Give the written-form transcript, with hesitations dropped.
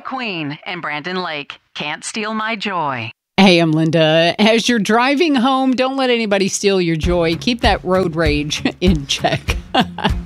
McQueen and Brandon Lake. Can't steal my joy. Hey, I'm Linda. As you're driving home, don't let anybody steal your joy. Keep that road rage in check.